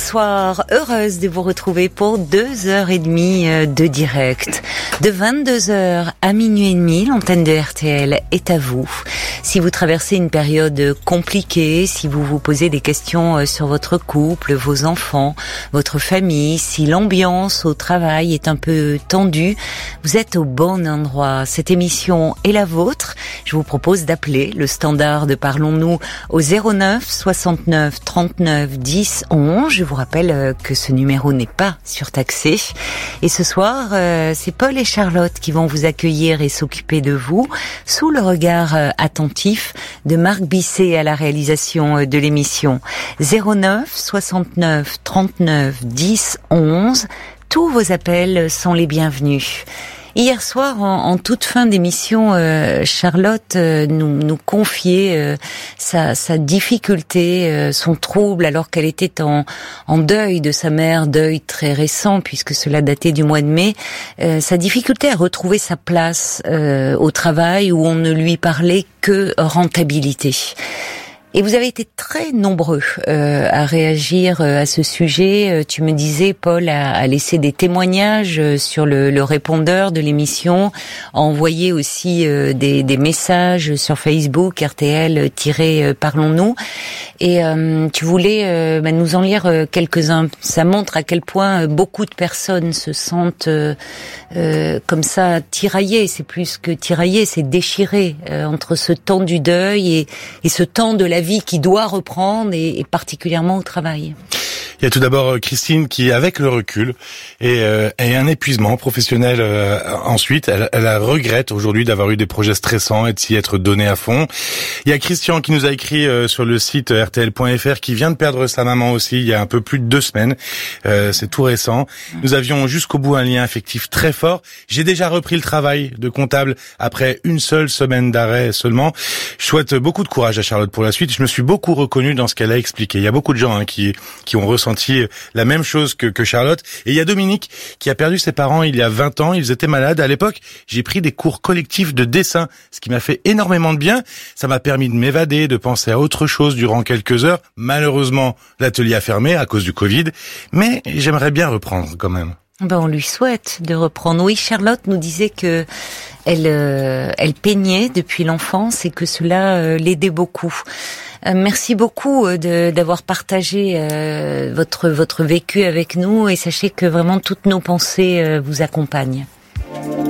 Bonsoir, heureuse de vous retrouver pour 2h30 de direct. De 22h à minuit et demi, l'antenne de RTL est à vous. Si vous traversez une période compliquée, si vous vous posez des questions sur votre couple, vos enfants, votre famille, si l'ambiance au travail est un peu tendue, vous êtes au bon endroit. Cette émission est la vôtre. Je vous propose d'appeler le standard de Parlons-nous au 09 69 39 10 11. Je vous rappelle que ce numéro n'est pas surtaxé. Et ce soir, c'est Paul et Charlotte qui vont vous accueillir et s'occuper de vous sous le regard attentif de Marc Bisset à la réalisation de l'émission. 09 69 39 10 11. Tous vos appels sont les bienvenus. Hier soir, en toute fin d'émission, Charlotte nous confiait sa difficulté, son trouble, alors qu'elle était en deuil de sa mère, deuil très récent puisque cela datait du mois de mai, sa difficulté à retrouver sa place au travail où on ne lui parlait que rentabilité. Et vous avez été très nombreux à réagir à ce sujet. Tu me disais, Paul a laissé des témoignages sur le répondeur de l'émission, a envoyé aussi des messages sur Facebook, RTL-Parlons-nous. Et tu voulais nous en lire quelques-uns. Ça montre à quel point beaucoup de personnes se sentent comme ça tiraillées. C'est plus que tiraillées, c'est déchirées entre ce temps du deuil et ce temps de la vie qui doit reprendre et particulièrement au travail. Il y a tout d'abord Christine qui, avec le recul et un épuisement professionnel ensuite, elle regrette aujourd'hui d'avoir eu des projets stressants et de s'y être donné à fond. Il y a Christian qui nous a écrit sur le site rtl.fr qui vient de perdre sa maman aussi il y a un peu plus de 2 semaines. C'est tout récent. Nous avions jusqu'au bout un lien affectif très fort. J'ai déjà repris le travail de comptable après une seule semaine d'arrêt seulement. Je souhaite beaucoup de courage à Charlotte pour la suite. Je me suis beaucoup reconnu dans ce qu'elle a expliqué. Il y a beaucoup de gens qui ont ressenti la même chose que Charlotte. Et il y a Dominique qui a perdu ses parents il y a 20 ans. Ils étaient malades. À l'époque, j'ai pris des cours collectifs de dessin, ce qui m'a fait énormément de bien. Ça m'a permis de m'évader, de penser à autre chose durant quelques heures. Malheureusement, l'atelier a fermé à cause du Covid. Mais j'aimerais bien reprendre quand même. On lui souhaite de reprendre. Oui, Charlotte nous disait que elle peignait depuis l'enfance et que cela l'aidait beaucoup. Merci beaucoup d'avoir partagé votre vécu avec nous et sachez que vraiment toutes nos pensées vous accompagnent.